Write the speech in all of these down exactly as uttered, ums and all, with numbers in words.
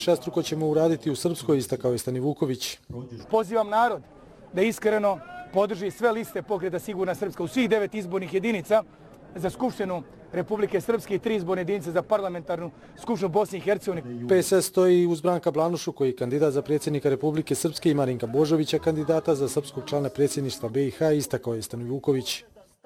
Šestruko ćemo uraditi u Srpskoj, istakao je Stani Vuković. Pozivam narod da iskreno podrži sve liste Pokreta Sigurna Srpska u svih devet izbornih jedinica za Skupštinu Republike Srpske i tri izborne jedinice za parlamentarnu Skupštinu Bosne i Hercegovine. P S S stoji uz Branka Blanušu, koji je kandidat za predsjednika Republike Srpske, i Marinka Božovića, kandidata za srpskog člana predsjedništva B i H, istakao je Stani Vuković.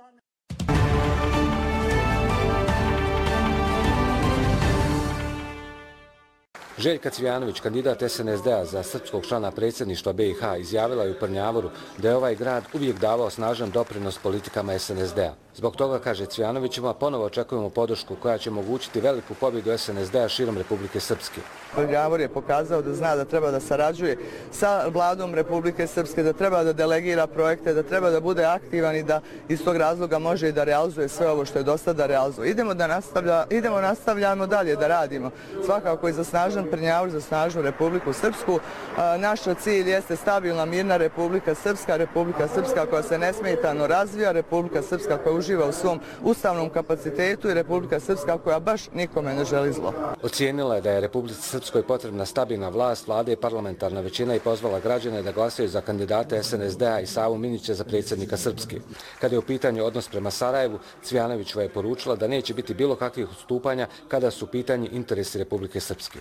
Željka Cvijanović, kandidat S N S D-a za srpskog člana predsjedništva B i H, izjavila je u Prnjavoru da je ovaj grad uvijek davao snažan doprinos politikama S N S D-a. Zbog toga, kaže Cvijanovićima, ponovo očekujemo podršku koja će omogućiti veliku pobjedu S N S D-a širom Republike Srpske. Prnjavor je pokazao da zna da treba da sarađuje sa vladom Republike Srpske, da treba da delegira projekte, da treba da bude aktivan i da iz tog razloga može i da realizuje sve ovo što je do sada realizovao. Idemo da nastavlja, idemo nastavljamo dalje da radimo. Svakako i za snažan Prnjavor, za snažnu Republiku Srpsku. Naš cilj jeste stabilna, mirna Republika Srpska, Republika Srpska koja se nesmetano razvija, Republika Srpska koja uživa u svom ustavnom kapacitetu i Republika Srpska koja baš nikome ne želi zlo. Ocijenila je da je Republici Srpskoj potrebna stabilna vlast, vlade i parlamentarna većina i pozvala građane da glasaju za kandidate S N S D-a i Savu Minića za predsjednika Srpske. Kada je u pitanju odnos prema Sarajevu, Cvijanovićeva je poručila da neće biti bilo kakvih odstupanja kada su u pitanju interesi Republike Srpske.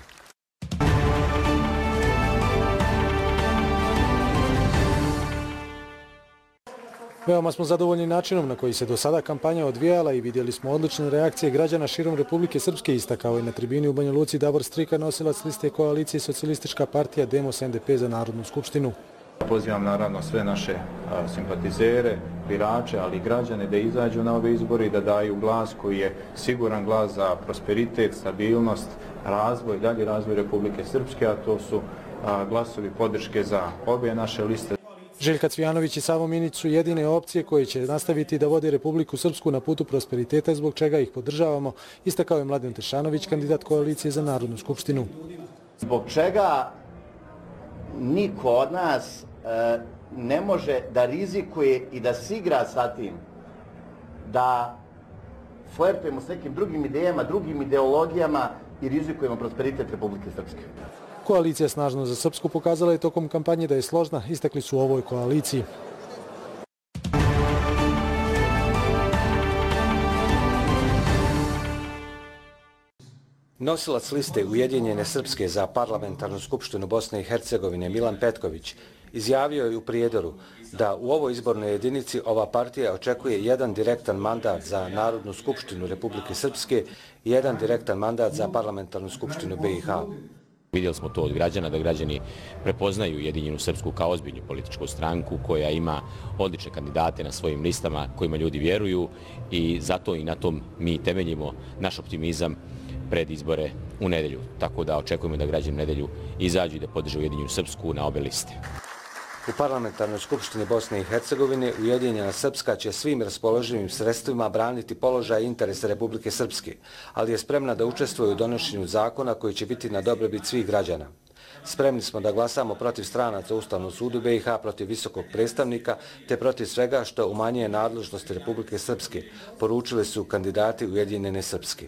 Veoma smo zadovoljni načinom na koji se do sada kampanja odvijala i vidjeli smo odlične reakcije građana širom Republike Srpske, istakao je na tribini u Banja Luci Davor Strika, nosilac liste koalicije Socijalistička partija Demos N D P za Narodnu skupštinu. Pozivam naravno sve naše simpatizere, birače, ali i građane da izađu na ove izbore i da daju glas koji je siguran glas za prosperitet, stabilnost, razvoj, dalji razvoj Republike Srpske, a to su glasovi podrške za obje naše liste. Željka Cvijanović i Savo Minić su jedine opcije koje će nastaviti da vode Republiku Srpsku na putu prosperiteta, zbog čega ih podržavamo, istakao je Mladen Tešanović, kandidat koalicije za Narodnu skupštinu. Zbog čega niko od nas e, ne može da rizikuje i da se igra sa tim, da flertujemo s nekim drugim idejama, drugim ideologijama i rizikujemo prosperitet Republike Srpske. Koalicija Snažno za Srpsku pokazala je tokom kampanje da je složna, istakli su u ovoj koaliciji. Nosilac liste Ujedinjene Srpske za parlamentarnu skupštinu Bosne i Hercegovine Milan Petković izjavio je u Prijedoru da u ovoj izbornoj jedinici ova partija očekuje jedan direktan mandat za Narodnu skupštinu Republike Srpske i jedan direktan mandat za parlamentarnu skupštinu B i H. Vidjeli smo to od građana, da građani prepoznaju Ujedinjenu Srpsku kao ozbiljnu političku stranku koja ima odlične kandidate na svojim listama, kojima ljudi vjeruju, i zato i na tom mi temeljimo naš optimizam pred izbore u nedelju. Tako da očekujemo da građani u nedelju izađu i da podrže Ujedinjenu Srpsku na obe liste. U parlamentarnoj skupštini Bosne i Hercegovine Ujedinjena Srpska će svim raspoloživim sredstvima braniti položaj i interese Republike Srpske, ali je spremna da učestvuje u donošenju zakona koji će biti na dobrobit svih građana. Spremni smo da glasamo protiv stranaca u Ustavnom sudu B i H, protiv visokog predstavnika, te protiv svega što umanjuje nadležnosti Republike Srpske, poručili su kandidati Ujedinjene Srpske.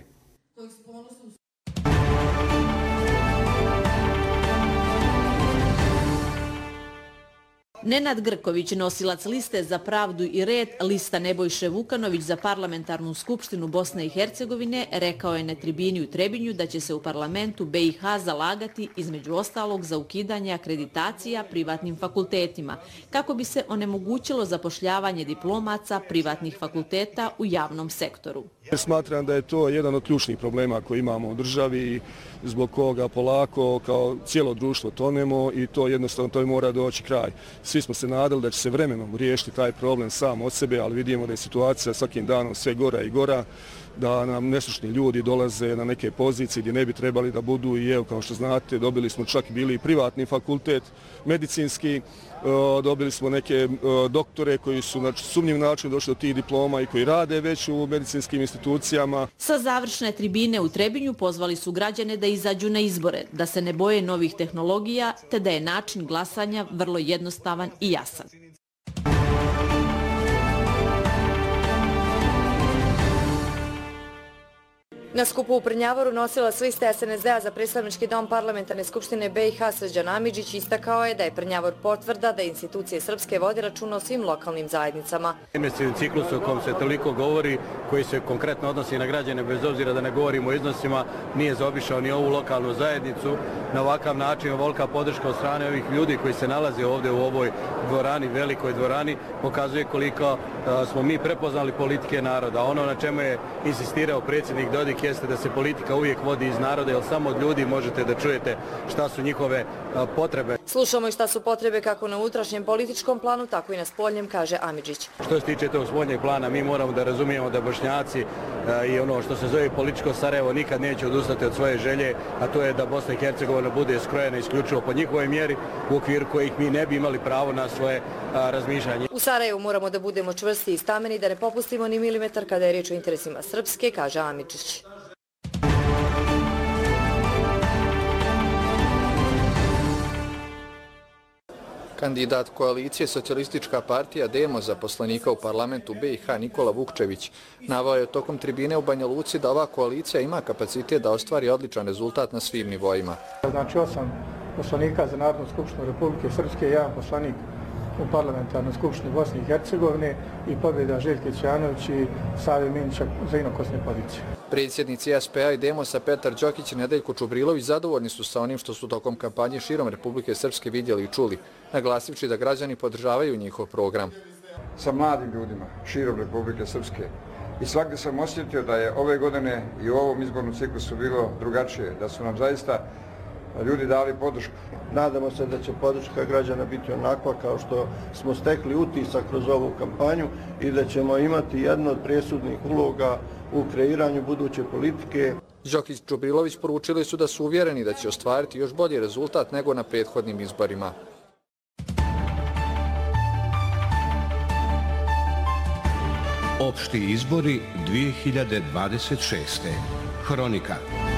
Nenad Grković, nosilac liste Za pravdu i red, lista Nebojše Vukanović za parlamentarnu skupštinu Bosne i Hercegovine, rekao je na tribini u Trebinju da će se u parlamentu B i H zalagati između ostalog za ukidanje akreditacija privatnim fakultetima, kako bi se onemogućilo zapošljavanje diplomaca privatnih fakulteta u javnom sektoru. Smatram da je to jedan od ključnih problema koji imamo u državi i zbog koga polako kao cijelo društvo tonemo i to jednostavno to mora doći kraj. Svi smo se nadali da će se vremenom riješiti taj problem sam od sebe, ali vidimo da je situacija svakim danom sve gora i gora, da nam nestručni ljudi dolaze na neke pozicije gdje ne bi trebali da budu i evo, kao što znate, dobili smo čak bili i privatni fakultet medicinski, dobili smo neke doktore koji su na sumnjiv način došli do tih diploma i koji rade već u medicinskim institucijama. Sa završne tribine u Trebinju pozvali su građane da izađu na izbore, da se ne boje novih tehnologija, te da je način glasanja vrlo jednostavan i jasan. Na skupu u Prnjavoru nosilac liste S N S D-a za predstavnički dom Parlamentarne skupštine B i H Srđan Amidžić istakao je da je Prnjavor potvrda da institucije Srpske vode računa o svim lokalnim zajednicama. Investicijni ciklus o kom se toliko govori, koji se konkretno odnosi na građane, bez obzira da ne govorimo o iznosima, nije zaobišao ni ovu lokalnu zajednicu. Na ovakav način ovolika podrška od strane ovih ljudi koji se nalaze ovdje u ovoj dvorani, velikoj dvorani, pokazuje koliko smo mi prepoznali politike naroda. Ono na čemu je insistirao predsjednik Dodik jeste da se politika uvijek vodi iz naroda, jer samo od ljudi možete da čujete šta su njihove potrebe. Slušamo i šta su potrebe kako na unutrašnjem političkom planu, tako i na spoljnjem, kaže Amidžić. Što se tiče tog spoljnjeg plana, mi moramo da razumijemo da Bošnjaci i ono što se zove političko Sarajevo nikad neće odustati od svoje želje, a to je da Bosna i Hercegovina bude skrojena isključivo po njihovoj mjeri, u okviru kojih mi ne bi imali pravo na svoje razmišljanje. U Sarajevu moramo da budemo čvrsti i stameni, da ne popustimo ni milimetar kada je riječ o interesima Srpske, kaže Amidžić. Kandidat koalicije Socijalistička partija Demos za poslanika u parlamentu B i H Nikola Vukčević naveo je tokom tribine u Banja Luci da ova koalicija ima kapacitet da ostvari odličan rezultat na svim nivoima. Znači osam poslanika za Narodnu skupštinu Republike Srpske, jedan poslanik u parlamentarnoj skupštini Bosne i Hercegovine i pobjeda Željke Ćanović i Save Minića za inokosne pozicije. Predsjednici S P A i Demosa Petar Đokić i Nedeljko Čubrilović zadovoljni su sa onim što su tokom kampanje širom Republike Srpske vidjeli i čuli, naglasivši da građani podržavaju njihov program. Sa mladim ljudima širom Republike Srpske i svakdje sam osjetio da je ove godine i u ovom izbornom ciklusu bilo drugačije, da su nam zaista ljudi dali podršku. Nadamo se da će podrška građana biti onakva kao što smo stekli utisak kroz ovu kampanju i da ćemo imati jednu od presudnih uloga u kreiranju buduće politike. Đokić i Čubrilović poručili su da su uvjereni da će ostvariti još bolji rezultat nego na prethodnim izborima. Opšti izbori dvije hiljade dvadeset šeste. Hronika.